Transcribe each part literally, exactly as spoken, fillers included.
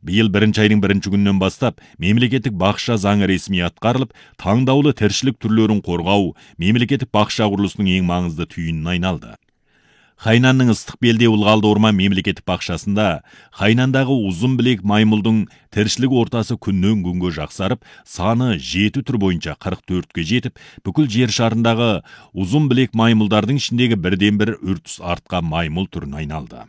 Быйыл бірінші айдың бірінші күнінен бастап мемлекеттік бақша заңы ресми атқарылып, таңдаулы тіршілік түрлерін қорғау мемлекеттік бақша құрылысының ең маңызды түйініне айналды. Хайнанның ыстық белдеу ылғалды орман мемлекеттік бақшасында Хайнандағы ұзын білек маймылдың тіршілік ортасы күннен күнге жақсарып, саны жеті түр бойынша қырық төртке жетіп, бүкіл жер шарындағы ұзын білек маймылдардың ішіндегі бірден бір үртіс артқан маймыл түрін айналды.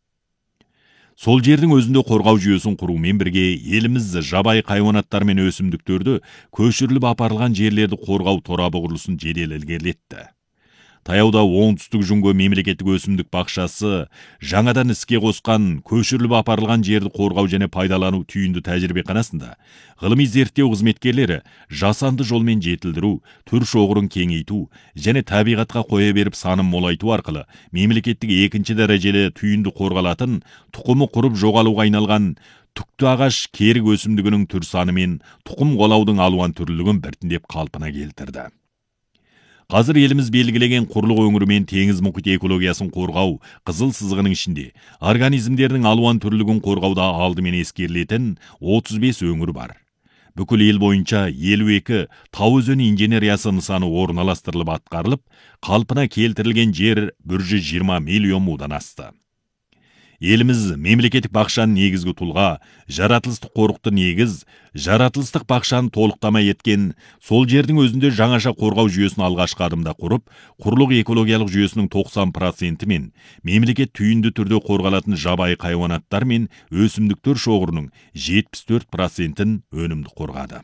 Сол жердің өзінде қорғау жүйесін құрумен бірге еліміз жабайы хайуанаттар мен өсімдіктерді көшіріліп апарылған жерлерді қорғау торабы құрылысын жедел ілгерілетті. Таяуда оңтүстік жүнгі мемлекеттік өсімдік бақшасы жаңадан іске қосқан көшіріліп апарылған жерді қорғау және пайдалану түйінді тәжірибеханасында ғылыми зерттеу қызметкерлері жасанды жолмен жетілдіру, түр шоғырын кеңейту және табиғатқа қоя беріп санын молайту арқылы мемлекеттік екінші дәрежелі түйінді қорғалатын тұқымы құрып жоғалуға айналған түкті ағаш керік өсімдігінің түр саны мен тұқым қуалаудың алуан түрлілігін біртіндеп қалпына келтірді. Қазір еліміз белгілеген құрлық өңірі мен теңіз мұхит экологиясын қорғау қызыл сызығының ішінде организмдердің алуан түрлілігін қорғауда алдымен ескерілетін отыз бес өңір бар. Бүкіл ел бойынша елу екі тау өзені инженериясы нысаны орналастырылып атқарылып, қалпына келтірілген жер бір жүз жиырма миллион мудан асты. Еліміз мемлекеттік бақшаның негізгі тұлға, жаратылыстық қорықты негіз, жаратылыстық бақшаны толықтамай еткен, сол жердің өзінде жаңаша қорғау жүйесін алғашқы адымда құрып, құрлық экологиялық жүйесінің тоқсан проценті мен мемлекет түйінді түрде қорғалатын жабайы хайуанаттар мен өсімдіктер шоғырының жетпіс төрт процентін өнімді қорғады.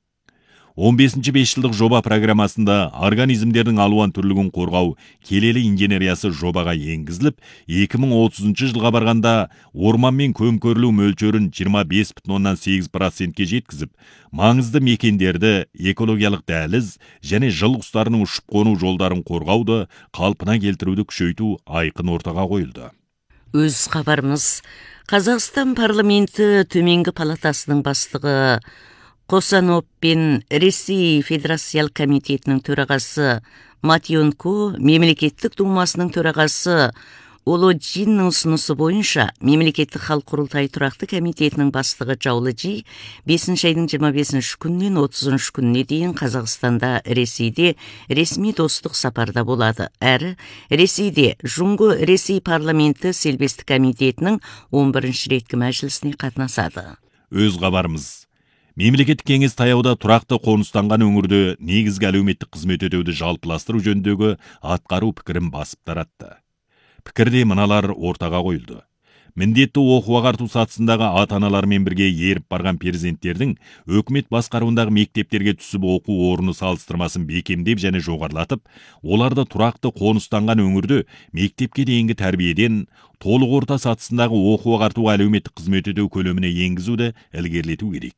он бесінші бесжылдық жоба программасында организмдердің алуан түрлігін қорғау келелі инженериясы жобаға енгізіліп, екі мың отызыншы жылға барғанда орман мен көмкөрілу мөлшерін жиырма бес бүтін оннан сегіз процентке жеткізіп, маңызды мекендерді экологиялық дәліз және жыл құстарының ұшып қону жолдарын қорғауды қалпына келтіруді күшейту айқын ортаға қойылды. Өз хабарымыз Қазақстан парламенті төменгі палатасының бастығы Қосанов пен Ресей Федерациялық комитетінің төрағасы Матьонко, мемлекеттік думасының төрағасы Олоджинның ұсынысы бойынша мемлекеттік халық құрылтайы тұрақты комитетінің бастығы Жаулыжи бесінші айдың жиырма бесінші күнінен отызыншы күніне дейін Қазақстанда, Ресейде ресми достық сапарда болады. Әрі Ресейде Жұңғы Ресей парламенті селбестік комитетінің он бірінші реткі мәжілісіне қатынасады. Өз хабарымыз. Мемлекеттік кеңес таяуда тұрақты қоныстанған өңірде негізгі әлеуметтік қызмет өтеуді жалпыластыру жөніндегі атқару пікірін басып таратты. Пікірде мыналар ортаға қойылды. Міндетті оқу ағарту сатысындағы ата-аналармен бірге еріп барған перзенттердің өкімет басқаруындағы мектептерге түсіп оқу орны салыстырмасын бекемдеп және жоғарылатып, оларды тұрақты қоныстанған өңірде мектепке дейінгі тәрбиеден толық орта сатысындағы оқу ағарту әлеуметтік қызмет өтеу көлеміне енгізуді ілгерілету керек.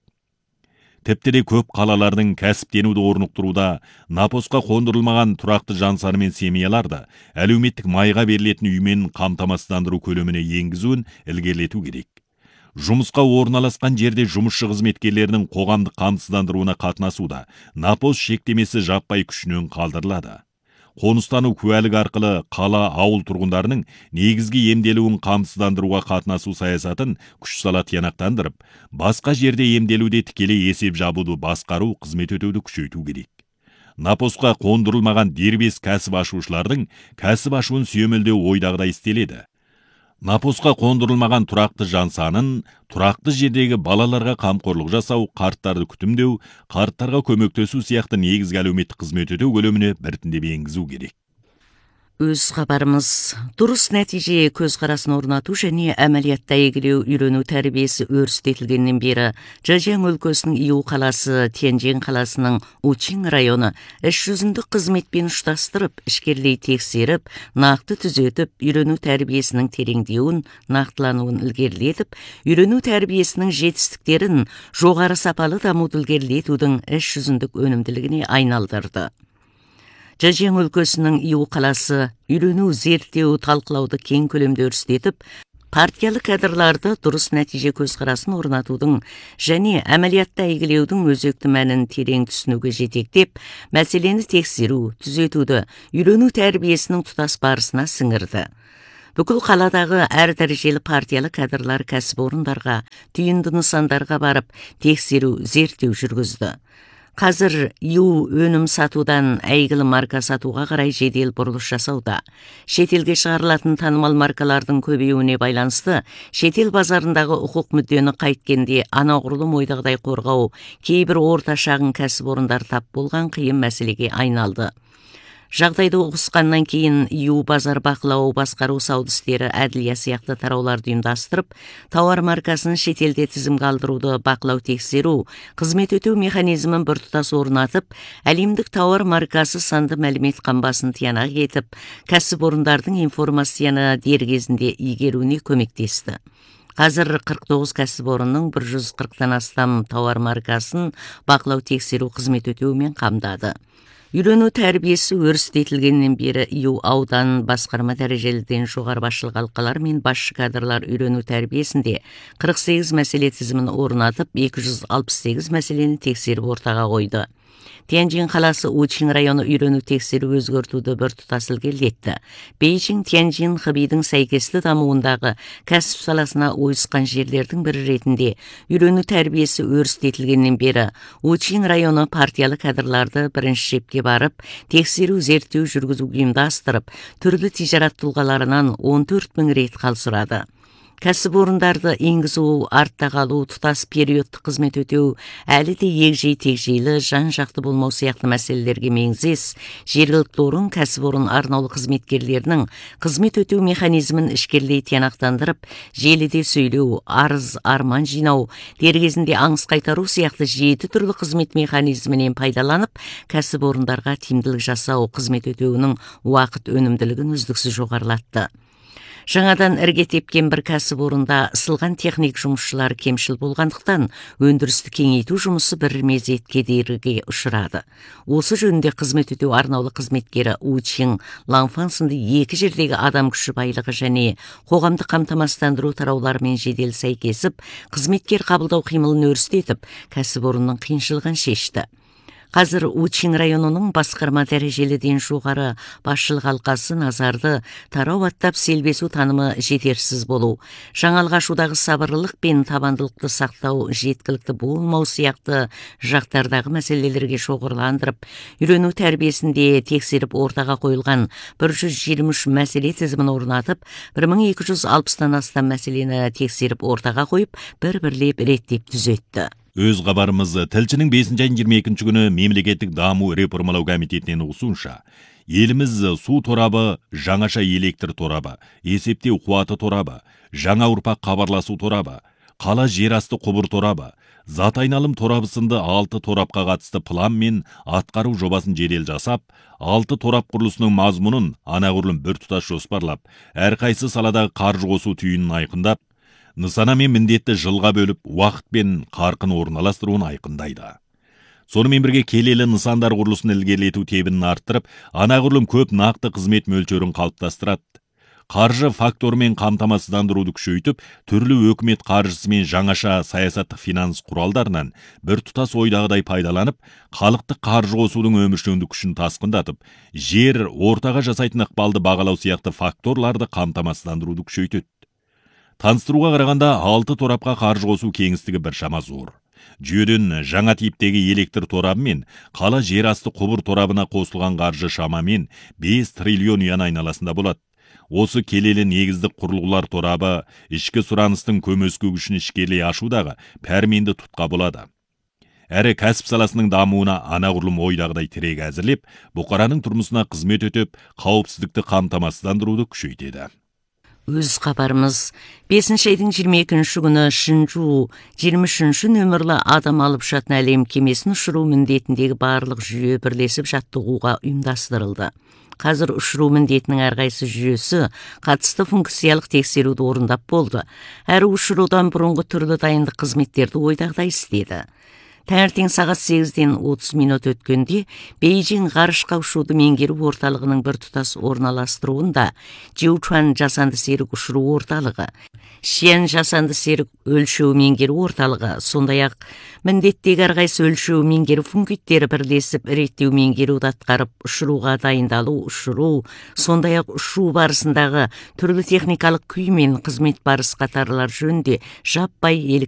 Тіпті де көп қалалардың кәсіптенуді орнықтыруда напосқа қондырылмаған тұрақты жансары мен семьяларды әлеуметтік майға берілетін үймен қамтамасыздандыру көлеміне енгізуін ілгерілету керек. Жұмысқа орналасқан жерде жұмысшы қызметкерлерінің қоғамдық қамсыздандыруына қатынасуда напос шектемесі жаппай күшінен қалдырылады. Қоныстану куәлік арқылы қала ауыл тұрғындарының негізгі емделуін қамсыздандыруға қатынасу саясатын күш сала тиянақтандырып, басқа жерде емделуде тікелей есеп жабуды басқару қызмет өтеуді күшейту керек. Напосқа қондырылмаған дербес кәсіп ашушылардың кәсіп ашуын сүйемелдеу ойдағыдай істеледі. Напосқа қондырылмаған тұрақты жан санын, тұрақты жердегі балаларға қамқорлық жасау, қарттарды күтімдеу, қарттарға көмектесу сияқты негізгі әлеуметтік қызмет өтеу көлеміне біртіндеп енгізу керек. Өз хабарымыз дұрыс нәтиже көзқарасын орнату және әмәлиятта егілеу үйрену тәрбиесі өрістетілгеннен бері Жэжяң өлкесінің Иу қаласы, Тяньжин қаласының Учин районы іс жүзіндік қызметпен ұштастырып, ішкерлей тексеріп, нақты түзетіп, үйрену тәрбиесінің тереңдеуін, нақтылануын ілгерілетіп, үйрену тәрбиесінің жетістіктерін жоғары сапалы дамуды ілгерілетудің іс жүзіндік өнімділігіне айналдырды. Жэжяң өлкесінің Иу қаласы үйрену, зерттеу, талқылауды кең көлемде өрістетіп, партиялы кадрларды дұрыс нәтиже көзқарасын орнатудың және әмәлиятта игілеудің өзекті мәнін терең түсінуге жетектеп, мәселені тексеру, түзетуді үйрену тәрбиесінің тұтас барысына сіңірді. Бүкіл қаладағы әр дәрежелі партиялы кадрлар кәсіпорындарға, түйінді нысандарға барып, тексеру, зерттеу жүргізді. Қазір ю өнім сатудан әйгілі марка сатуға қарай жедел бұрылыш жасауда. Шетелге шығарылатын танымал маркалардың көбеюіне байланысты, шетел базарындағы құқық мүддені қайткенде анағұрлым ойдағыдай қорғау кейбір орта шағын кәсіпорындар тап болған қиын мәселеге айналды. Жағдайды ұғысқаннан кейін ю базар бақылау, басқару, сауда істері, әділия сияқты тарауларды ұйымдастырып, тауар маркасын шетелде тізімге алдыруды бақылау тексеру, қызмет өтеу механизмін біртұтас орнатып, әлемдік тауар маркасы санды мәлімет қамбасын тиянақ етіп, кәсіпорындардың информацияны дер кезінде игеруіне көмектесті. Қазір қырық тоғыз кәсіпорынның бір жүз қырықтан астам тауар маркасын бақылау тексеру қызмет өтеумен қамдады. Үйрену тәрбиесі өрістетілгеннен бері ю аудан басқарма дәрежеліден жоғары басшылық алқалар мен басшы кадрлар үйрену тәрбиесінде қырық сегіз мәселе тізімін орнатып, екі жүз алпыс сегіз мәселені тексеріп ортаға қойды. Тяньжин қаласы Учин районы үйрену тексеру өзгертуді бір тұтас ілгерілетті. Бейжің Тяньжин Хэбидің сәйкесті дамуындағы кәсіп саласына ойысқан жерлердің бірі ретінде үйрену тәрбиесі өрістетілгеннен бері Учин районы партиялы кадрларды бірінші шепке барып, тексеру зерттеу жүргізу ұйымдастырып, түрлі тижарат тұлғаларынан он төрт мың рет хал сұрады. Кәсіпорындарды енгізу, артта қалу, тұтас периодты қызмет өтеу, әлі де егжей тегжейлі, жан-жақты болмау сияқты мәселелерге меңзес, жергілікті орын кәсіпорын арнаулы қызметкерлерінің қызмет өтеу механизмін ішкерлей тиянақтандырып, желіде сөйлеу, арыз, арман жинау, дер кезінде аңыз қайтару сияқты жеті түрлі қызмет механизмінен пайдаланып, кәсіпорындарға тиімділік жасау, қызмет өтеуінің уақыт өнімділігін үздіксіз жоғарылатты. Жаңадан ірге тепкен бір кәсіпорында ысылған техник жұмысшылар кемшіл болғандықтан, өндірісті кеңейту жұмысы бір мезет кедергіге ұшырады. Осы жөнінде қызмет өтеу арнаулы қызметкері Учин Ланфан сынды екі жердегі адам күші байлығы және қоғамды қамтамасыздандыру тарауларымен жедел сәйкесіп, қызметкер қабылдау қимылын өрістетіп, кәсіпорынның қиыншылығын шешті. Қазір Учин районының басқарма дәрежеліден жоғары басшылық алқасы назарды тарау аттап селбесу танымы жетерсіз болу, жаңалық ашудағы сабырлылық пен табандылықты сақтау, жеткілікті болмау сияқты жақтардағы мәселелерге шоғырландырып, үйрену тәрбиесінде тексеріп ортаға қойылған бір жүз жиырма үш мәселе тізімін орнатып, бір мың екі жүз алпыстан астам мәселені тексеріп ортаға қойып, бір-бірлеп реттеп түзетті. Өз хабарымыз тілшінің бесінші айының жиырма екінші күні мемлекеттік даму реформалау комитетінен ұсынша, еліміз су торабы, жаңаша электр торабы, есептеу қуаты торабы, жаңа ұрпақ хабарласу торабы, қала жерасты құбыр торабы, зат айналым торабы сынды алты торапқа қатысты план мен атқару жобасын жедел жасап, алты торап құрылысының мазмұнын анағұрлым бір тұтас жоспарлап, әрқайсы саладағы қаржы қосу түйінін айқындап, нысана мен міндетті жылға бөліп, уақыт пен қарқын орналастыруын айқындайды. Сонымен бірге келелі нысандар құрылысын ілгерілету тебінін арттырып, анағұрлым көп нақты қызмет мөлшерін қалыптастырады. Қаржы факторымен қамтамасыздандыруды күшейтіп, түрлі өкімет қаржысы мен жаңаша саясаттық финанс құралдарынан бір тұтас ойдағыдай пайдаланып, халықтық қаржы қосудың өміршеңдік күшін тасқындатып, жер, ортаға жасайтын ықпалды бағалау сияқты факторларды қамтамасыздандыруды күшейтеді. Таныстыруға қарағанда алты торапқа қаржы қосу кеңістігі бір шама зор. Жүйеден жаңа типтегі электр торабы мен қала жерасты құбыр торабына қосылған қаржы шамамен бес триллион юан айналасында болады. Осы келелі негіздік құрылғылар торабы ішкі сұраныстың көмескі күшін ішкерлей ашудағы пәрменді тұтқа болады. Әрі кәсіп саласының дамуына анағұрлым ойдағыдай тірек әзірлеп, бұқараның тұрмысына қызмет өтіп, қауіпсіздікті қамтамасыздандыруды күшейтеді. Өз хабарымыз бесінші айдың жиырма екінші күні Шинжу жиырма үшінші нөмірлі адам алып ұшатын әлем кемесін ұшыру міндетіндегі барлық жүйе бірлесіп жаттығуға ұйымдастырылды. Қазір ұшыру міндетінің әрқайсы жүйесі қатысты функциялық тексеруді орындап болды. Әрі ұшырудан бұрынғы түрлі дайындық қызметтерді ойдағыдай істеді. Таңертең сағат сегизден отуз минут өткенде Бейжің ғарышқа ұшуды меңгеру орталығының бір тұтас орналастыруында Жиучан жасанды серік ұшыру орталығы, Шиэн жасанды серік өлшеу меңгеру орталығы, сондай-ақ міндеттегі әрқайсы өлшеу меңгеру функциялары бірлесіп реттеу меңгеруді атқарып, ұшыруға дайындалу, ұшыру, сондай-ақ ұшу барысындағы түрлі техникалық күй мен қызмет барыс қатарлар жөнінде жаппай